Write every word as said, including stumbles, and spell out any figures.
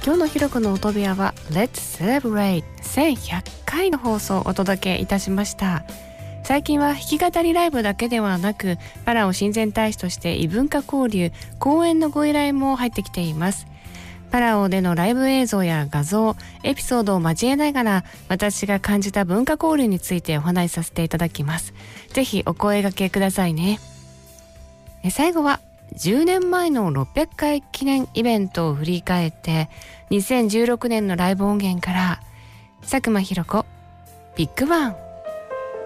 今日のひろこの音部屋は Let's Celebrate せんひゃっかいの放送をお届けいたしました。最近は弾き語りライブだけではなく、パラオ親善大使として異文化交流、講演のご依頼も入ってきています。パラオでのライブ映像や画像、エピソードを交えながら、私が感じた文化交流についてお話しさせていただきます。ぜひお声掛けくださいね。え最後はじゅうねんまえのろっぴゃっかい記念イベントを振り返って、にせんじゅうろくねんのライブ音源から佐久間ひろ子ビッグバン。